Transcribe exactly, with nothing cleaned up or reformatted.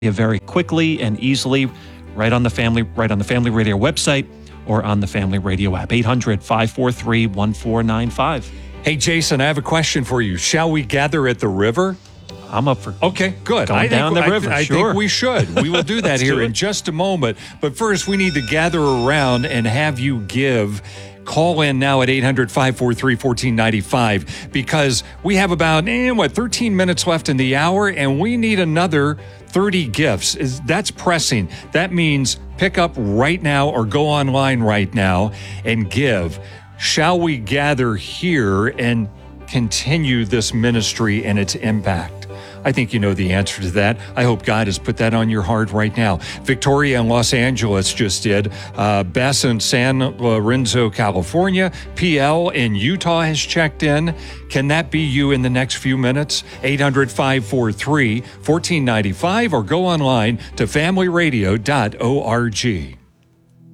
very quickly and easily right on the family right on the Family Radio website or on the Family Radio app. eight hundred, five four three, one four nine five. Hey, Jason, I have a question for you. Shall we gather at the river? I'm up for Okay, good. going I down think, the river. I, I sure. think we should. We will do that Let's here do in it. just a moment. But first, we need to gather around and have you give. Call in now at eight hundred, five four three, one four nine five because we have about, eh, what, thirteen minutes left in the hour, and we need another thirty gifts. Is That's pressing. That means pick up right now or go online right now and give. Shall we gather here and continue this ministry and its impact? I think you know the answer to that. I hope God has put that on your heart right now. Victoria in Los Angeles just did. Uh, Bess in San Lorenzo, California. P L in Utah has checked in. Can that be you in the next few minutes? eight hundred, five four three, one four nine five or go online to family radio dot org.